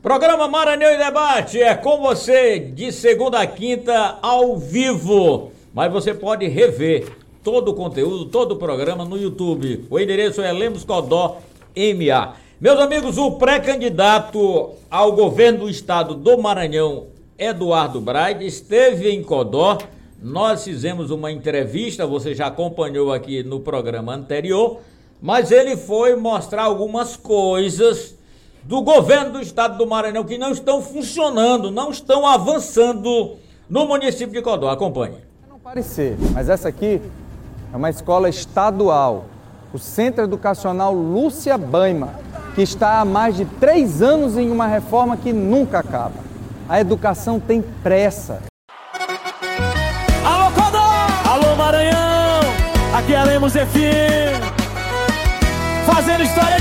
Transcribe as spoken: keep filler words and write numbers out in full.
Programa Maranhão em Debate é com você de segunda a quinta ao vivo, mas você pode rever todo o conteúdo, todo o programa no YouTube. O endereço é Lemos Codó M A. Meus amigos, o pré-candidato ao governo do estado do Maranhão, Eduardo Braide, esteve em Codó. Nós fizemos uma entrevista, você já acompanhou aqui no programa anterior, mas ele foi mostrar algumas coisas do governo do estado do Maranhão que não estão funcionando, não estão avançando no município de Codó. Acompanhe. Não parecer, mas essa aqui é uma escola estadual, o Centro Educacional Lúcia Baima, que está há mais de três anos em uma reforma que nunca acaba. A educação tem pressa. Alô Codó! Alô Maranhão! Aqui é Lemos F M, fazendo história